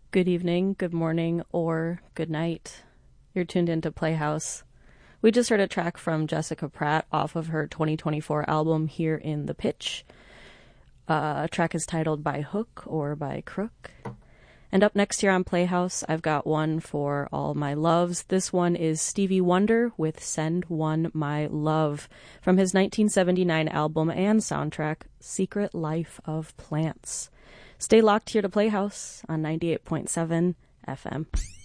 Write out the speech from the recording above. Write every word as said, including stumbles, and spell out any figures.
Good evening, good morning, or good night. You're tuned into Playhouse. We just heard a track from Jessica Pratt off of her twenty twenty-four album Here in the Pitch. Uh, a track is titled By Hook or By Crook. And up next here on Playhouse, I've got one for all my loves. This one is Stevie Wonder with Send One My Love from his nineteen seventy-nine album and soundtrack, Secret Life of Plants. Stay locked here to Playhouse on ninety-eight point seven F M.